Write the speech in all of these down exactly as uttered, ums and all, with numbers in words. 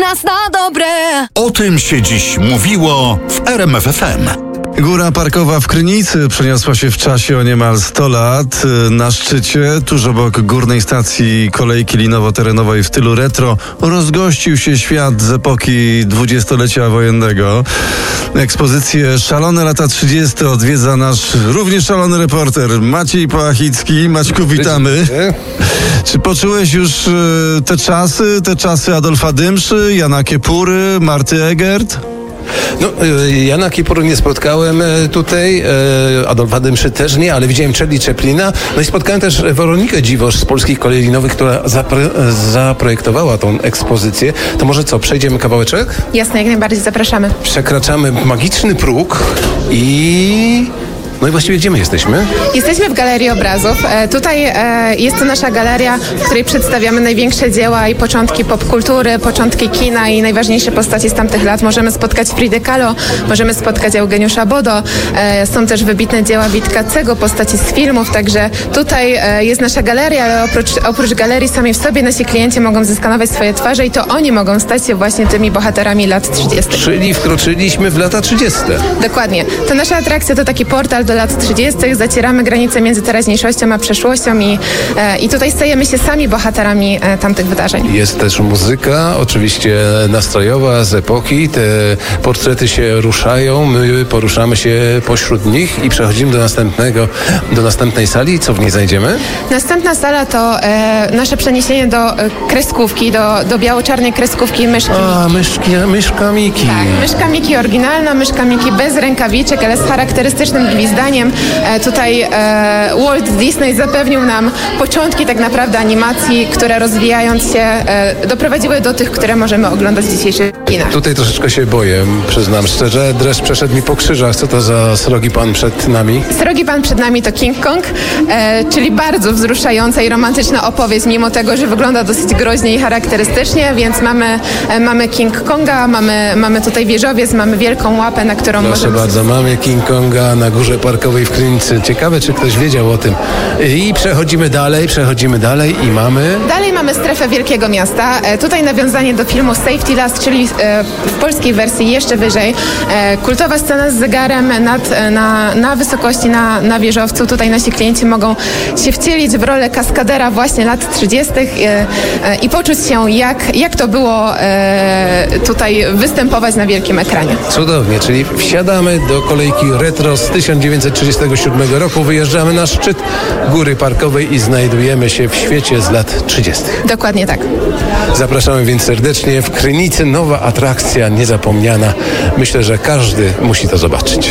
nas na dobre. O tym się dziś mówiło w R M F F M. Góra parkowa w Krynicy przeniosła się w czasie o niemal sto lat. Na szczycie, tuż obok górnej stacji kolejki linowo-terenowej w stylu retro, rozgościł się świat z epoki dwudziestolecia wojennego. Ekspozycję Szalone lata trzydzieste odwiedza nasz równie szalony reporter Maciej Pałachicki. Maćku, witamy. Czy poczułeś już te czasy, te czasy Adolfa Dymszy, Jana Kiepury, Marty Egert? No, Jana Kiepury nie spotkałem tutaj, Adolfa Dymszy też nie, ale widziałem Charlie Chaplina. No i spotkałem też Weronikę Dziwosz z Polskich Kolei Linowych, która zapre- zaprojektowała tą ekspozycję. To może co, przejdziemy kawałeczek? Jasne, jak najbardziej, zapraszamy. Przekraczamy magiczny próg i... No i właściwie gdzie my jesteśmy? Jesteśmy w Galerii Obrazów. E, tutaj e, jest to nasza galeria, w której przedstawiamy największe dzieła i początki popkultury, początki kina i najważniejsze postaci z tamtych lat. Możemy spotkać Fridę Kahlo, możemy spotkać Eugeniusza Bodo. E, są też wybitne dzieła Witkacego, postaci z filmów, także tutaj e, jest nasza galeria, ale oprócz, oprócz galerii sami w sobie nasi klienci mogą zeskanować swoje twarze i to oni mogą stać się właśnie tymi bohaterami lat trzydziestych. Czyli wkroczyliśmy w lata trzydzieste. Dokładnie. To nasza atrakcja to taki portal do lat trzydziestych. Zacieramy granice między teraźniejszością a przeszłością i, e, i tutaj stajemy się sami bohaterami e, tamtych wydarzeń. Jest też muzyka, oczywiście nastrojowa z epoki. Te portrety się ruszają, my poruszamy się pośród nich i przechodzimy do następnego, do następnej sali. Co w niej znajdziemy? Następna sala to e, nasze przeniesienie do e, kreskówki, do, do biało-czarnej kreskówki myszki. A, myszki, myszka Miki. Tak, myszka Miki oryginalna, myszka Miki bez rękawiczek, ale z charakterystycznym gwizdaniem. E, tutaj e, Walt Disney zapewnił nam początki tak naprawdę animacji, które rozwijając się e, doprowadziły do tych, które możemy oglądać w dzisiejszych kinach. Tutaj troszeczkę się boję, przyznam szczerze. Dreszcz przeszedł mi po krzyżach. Co to za srogi pan przed nami? Srogi pan przed nami to King Kong, e, czyli bardzo wzruszająca i romantyczna opowieść, mimo tego, że wygląda dosyć groźnie i charakterystycznie, więc mamy, e, mamy King Konga, mamy, mamy tutaj wieżowiec, mamy wielką łapę, na którą Proszę możemy... bardzo, mamy King Konga na górze parkowej w Krynicy. Ciekawe, czy ktoś wiedział o tym. I przechodzimy dalej, przechodzimy dalej i mamy... Dalej mamy strefę Wielkiego Miasta. E, tutaj nawiązanie do filmu Safety Last, czyli e, w polskiej wersji jeszcze wyżej. E, kultowa scena z zegarem nad, e, na, na wysokości, na, na wieżowcu. Tutaj nasi klienci mogą się wcielić w rolę kaskadera właśnie lat trzydziestych e, e, i poczuć się, jak, jak to było e, tutaj występować na wielkim ekranie. Cudownie, czyli wsiadamy do kolejki retro z tysiąc dziewięćset trzydziestego siódmego roku, wyjeżdżamy na szczyt góry parkowej i znajdujemy się w świecie z lat trzydziestych. Dokładnie tak. Zapraszamy więc serdecznie. W Krynicy nowa atrakcja niezapomniana. Myślę, że każdy musi to zobaczyć.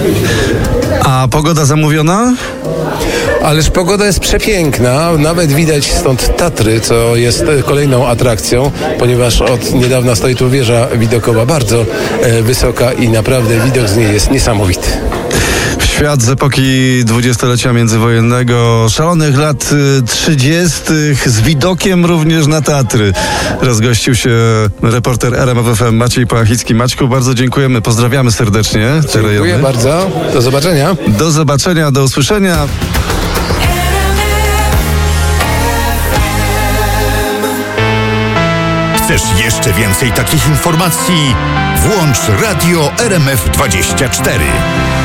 A pogoda zamówiona? Ależ pogoda jest przepiękna, nawet widać stąd Tatry, co jest kolejną atrakcją, ponieważ od niedawna stoi tu wieża widokowa bardzo e, wysoka i naprawdę widok z niej jest niesamowity. Świat z epoki dwudziestolecia międzywojennego, szalonych lat trzydziestych, z widokiem również na Tatry. Rozgościł się reporter R M F F M Maciej Pałachicki. Maćku, bardzo dziękujemy, pozdrawiamy serdecznie. Dziękuję bardzo, do zobaczenia. Do zobaczenia, do usłyszenia. Chcesz jeszcze więcej takich informacji? Włącz Radio R M F dwadzieścia cztery.